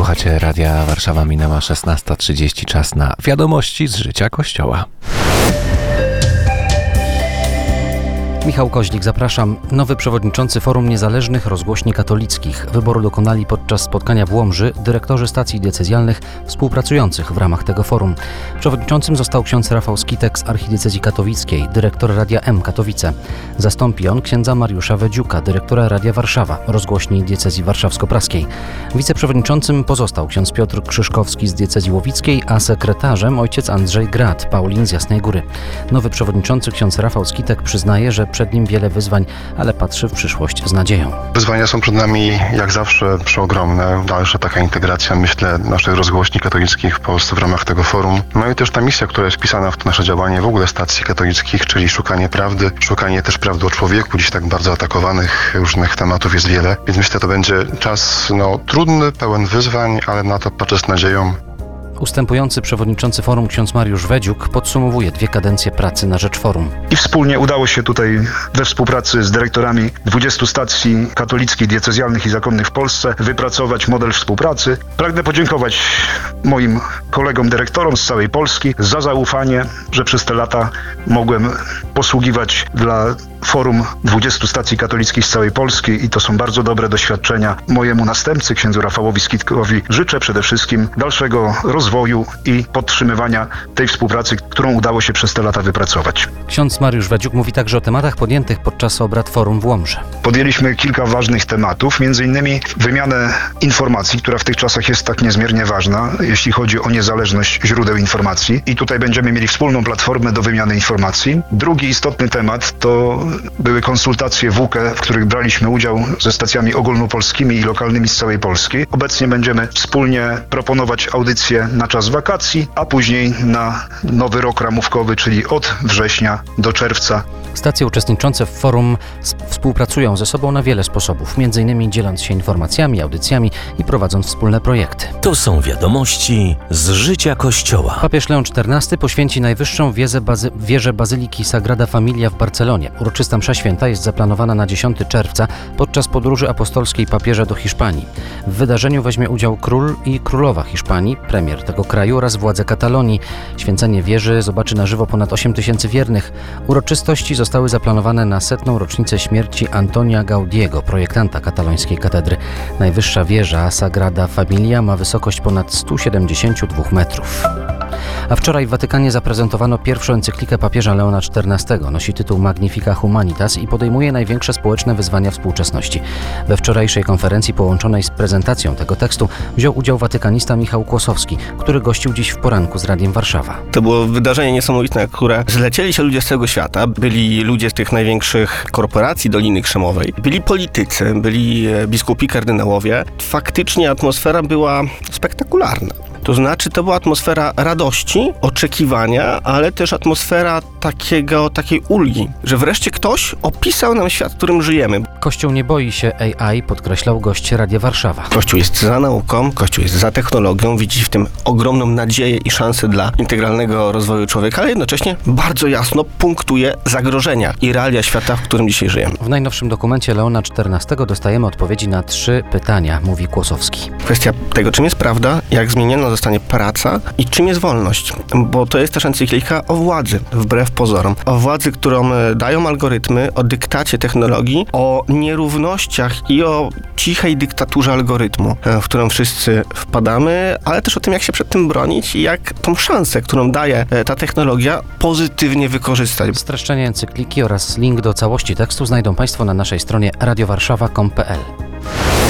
Słuchacie Radia Warszawa, minęła 16:30, czas na wiadomości z życia Kościoła. Michał Koźlik, zapraszam. Nowy przewodniczący Forum Niezależnych Rozgłośni Katolickich. Wyboru dokonali podczas spotkania w Łomży dyrektorzy stacji diecezjalnych współpracujących w ramach tego forum. Przewodniczącym został ksiądz Rafał Skitek z Archidiecezji Katowickiej, dyrektor Radia M Katowice. Zastąpi on księdza Mariusza Wedziuka, dyrektora Radia Warszawa, rozgłośni diecezji warszawsko-praskiej. Wiceprzewodniczącym pozostał ksiądz Piotr Krzyszkowski z diecezji łowickiej, a sekretarzem ojciec Andrzej Grad, Paulin z Jasnej Góry. Nowy przewodniczący ksiądz Rafał Skitek przyznaje, że przed nim wiele wyzwań, ale patrzy w przyszłość z nadzieją. Wyzwania są przed nami jak zawsze przeogromne. Dalsza taka integracja, myślę, naszych rozgłośni katolickich w Polsce w ramach tego forum. No i też ta misja, która jest wpisana w to nasze działanie w ogóle stacji katolickich, czyli szukanie prawdy, szukanie też prawdy o człowieku. Dziś tak bardzo atakowanych różnych tematów jest wiele, więc myślę, to będzie czas trudny, pełen wyzwań, ale na to patrzę z nadzieją. Ustępujący przewodniczący forum ksiądz Mariusz Wedziuk podsumowuje 2 kadencje pracy na rzecz forum. I wspólnie udało się tutaj we współpracy z dyrektorami 20 stacji katolickich, diecezjalnych i zakonnych w Polsce wypracować model współpracy. Pragnę podziękować moim kolegom dyrektorom z całej Polski za zaufanie, że przez te lata mogłem posługiwać dla forum 20 stacji katolickich z całej Polski i to są bardzo dobre doświadczenia. Mojemu następcy, księdzu Rafałowi Skitkowi, życzę przede wszystkim dalszego rozwoju i podtrzymywania tej współpracy, którą udało się przez te lata wypracować. Ksiądz Mariusz Wedziuk mówi także o tematach podjętych podczas obrad forum w Łomży. Podjęliśmy kilka ważnych tematów, m.in. wymianę informacji, która w tych czasach jest tak niezmiernie ważna, jeśli chodzi o niezależność źródeł informacji. I tutaj będziemy mieli wspólną platformę do wymiany informacji. Drugi istotny temat to były konsultacje WUKE, w których braliśmy udział ze stacjami ogólnopolskimi i lokalnymi z całej Polski. Obecnie będziemy wspólnie proponować audycje na czas wakacji, a później na nowy rok ramówkowy, czyli od września do czerwca. Stacje uczestniczące w forum współpracują ze sobą na wiele sposobów, m.in. dzieląc się informacjami, audycjami i prowadząc wspólne projekty. To są wiadomości z życia Kościoła. Papież Leon XIV poświęci najwyższą wieżę Bazyliki Sagrada Familia w Barcelonie. Uroczysta msza święta jest zaplanowana na 10 czerwca podczas podróży apostolskiej papieża do Hiszpanii. W wydarzeniu weźmie udział król i królowa Hiszpanii, premier tego kraju oraz władze Katalonii. Święcenie wieży zobaczy na żywo ponad 8 000 wiernych. Uroczystości zostały zaplanowane na 100. rocznicę śmierci Antonia Gaudiego, projektanta katalońskiej katedry. Najwyższa wieża Sagrada Familia ma wysokość ponad 172 metrów. A wczoraj w Watykanie zaprezentowano pierwszą encyklikę papieża Leona XIV. Nosi tytuł Magnifica Humanitas i podejmuje największe społeczne wyzwania współczesności. We wczorajszej konferencji połączonej z prezentacją tego tekstu wziął udział watykanista Michał Kłosowski, który gościł dziś w poranku z Radiem Warszawa. To było wydarzenie niesamowite, na które zlecieli się ludzie z całego świata. Byli ludzie z tych największych korporacji Doliny Krzemowej. Byli politycy, byli biskupi, kardynałowie. Faktycznie atmosfera była spektakularna. To znaczy, to była atmosfera radości, oczekiwania, ale też atmosfera takiej ulgi, że wreszcie ktoś opisał nam świat, w którym żyjemy. Kościół nie boi się AI, podkreślał gość Radia Warszawa. Kościół jest za nauką, Kościół jest za technologią, widzi w tym ogromną nadzieję i szansę dla integralnego rozwoju człowieka, ale jednocześnie bardzo jasno punktuje zagrożenia i realia świata, w którym dzisiaj żyjemy. W najnowszym dokumencie Leona XIV dostajemy odpowiedzi na 3 pytania, mówi Kłosowski. Kwestia tego, czym jest prawda, jak zmieniona zostanie praca i czym jest wolność. Bo to jest też encyklika o władzy, wbrew pozorom. O władzy, którą dają algorytmy, o dyktacie technologii, o nierównościach i o cichej dyktaturze algorytmu, w którą wszyscy wpadamy, ale też o tym, jak się przed tym bronić i jak tą szansę, którą daje ta technologia, pozytywnie wykorzystać. Streszczenie encykliki oraz link do całości tekstu znajdą Państwo na naszej stronie radiowarszawa.com.pl.